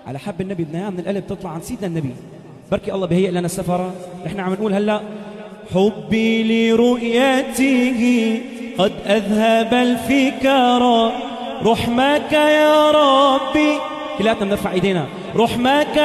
على حب النبي بدنا اياها من القلب تطلع عن سيدنا النبي. بركي الله بهيئ لنا السفرة. نحن عم نقول هلا حبي لرؤيته قد أذهب الفكرة، رحمك يا ربي. كلاتنا بنرفع ايدينا، رحمك